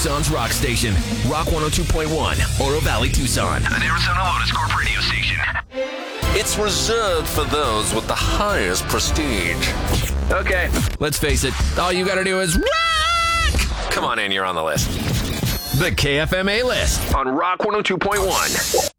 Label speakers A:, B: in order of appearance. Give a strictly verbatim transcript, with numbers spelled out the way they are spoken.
A: Tucson's rock station. Rock one oh two point one, Oro Valley, Tucson.
B: An Arizona Lotus Corp radio station.
C: It's reserved for those with the highest prestige.
B: Okay.
A: Let's face it, all you gotta do is rock!
C: Come on in, you're on the list.
A: The K F M A list
B: On Rock one oh two point one.